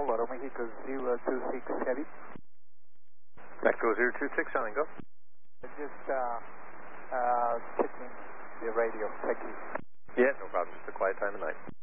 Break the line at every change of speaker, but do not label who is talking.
Lotto Mexico 026 Heavy.
Echo 026, on and go.
Just checking the radio. Thank you.
Yeah, no problem. Just a quiet time of night.